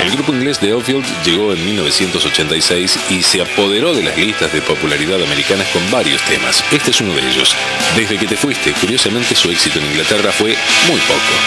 El grupo inglés The Outfield llegó en 1986 y se apoderó de las listas de popularidad americanas con varios temas. Este es uno de ellos. Desde que te fuiste, curiosamente su éxito en Inglaterra fue muy poco.